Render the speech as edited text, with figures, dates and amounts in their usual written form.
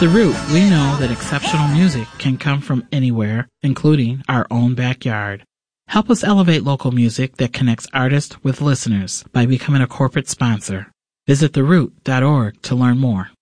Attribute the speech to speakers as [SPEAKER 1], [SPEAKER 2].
[SPEAKER 1] The Root, we know that exceptional music can come from anywhere, including our own backyard. Help us elevate local music that connects artists with listeners by becoming a corporate sponsor. Visit theroot.org to learn more.